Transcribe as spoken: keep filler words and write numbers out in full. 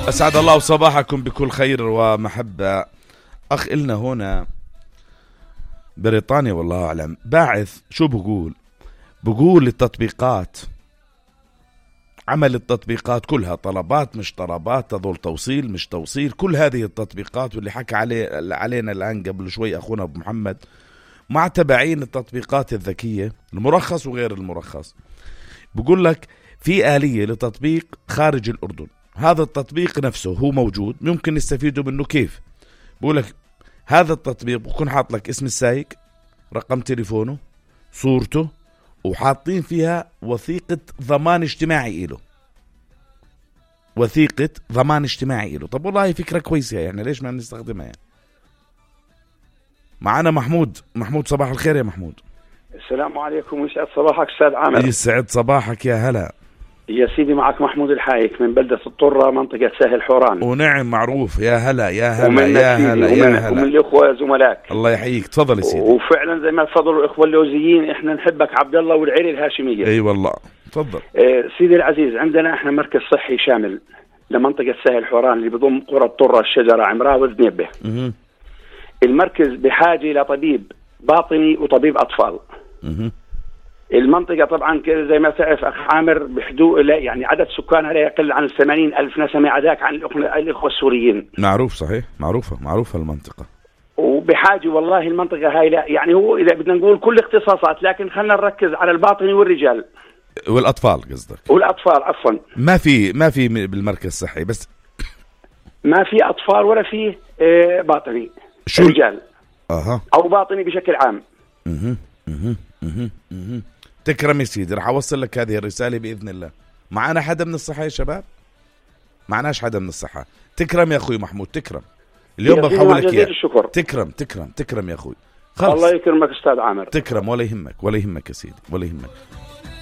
أسعد الله صباحكم بكل خير ومحبة. أخ إلنا هنا بريطانيا والله أعلم باعث شو بقول بقول التطبيقات، عمل التطبيقات كلها طلبات مش طلبات، تظل توصيل مش توصيل، كل هذه التطبيقات واللي حكى عليه علينا الآن قبل شوي أخونا أبو محمد مع تبعين التطبيقات الذكية المرخص وغير المرخص. بقول لك في آلية لتطبيق خارج الأردن، هذا التطبيق نفسه هو موجود ممكن نستفيدوا منه. كيف؟ بقول لك هذا التطبيق بكون حاط لك اسم السايق، رقم تليفونه، صورته، وحاطين فيها وثيقة ضمان اجتماعي إله، وثيقة ضمان اجتماعي إله. طب والله فكرة كويسة، يعني ليش ما نستخدمها؟ يعني معنا محمود. محمود صباح الخير يا محمود. السلام عليكم ويسعد صباحك أستاذ عامر. يسعد صباحك يا هلا يا سيدي، معك محمود الحايك من بلدة الطرة منطقة ساحل حوران. ونعم معروف. يا هلا يا هلا يا هلا يا هلا ومن الإخوة زملاك. الله يحييك، تفضل يا سيدي. وفعلا زي ما تفضلوا الإخوة اللوزيين احنا نحبك عبد الله والعيلة الهاشمية. اي والله تفضل. اه سيدي العزيز، عندنا احنا مركز صحي شامل لمنطقة ساحل حوران اللي بضم قرى الطرة، الشجرة، عمراه، وذنيبة. المركز بحاجة إلى طبيب باطني وطبيب أطفال. مه. المنطقة طبعا زي ما تعرف أخ عامر بحدود يعني عدد سكانها لا يقل عن الثمانين ألف نسمة، عداك عن الإخوة السوريين. معروف صحيح، معروفة معروفة المنطقة، وبحاجة والله المنطقة هاي لا يعني هو إذا بدنا نقول كل اختصاصات، لكن خلنا نركز على الباطني والرجال والأطفال قصدك. والأطفال عفوا. ما في ما في بالمركز الصحي بس ما في أطفال ولا في باطني شو؟ رجال أها أو باطني بشكل عام. اها اها اها اها تكرم يا سيدي، رح أوصل لك هذه الرسالة بإذن الله. معنا حدا من الصحة يا شباب؟ معناش حدا من الصحة. تكرم يا أخوي محمود، تكرم. اليوم بحول لك إياه. تكرم تكرم تكرم يا أخوي. الله يكرمك أستاذ عامر. تكرم ولا يهمك ولا يهمك يا سيدي ولا يهمك.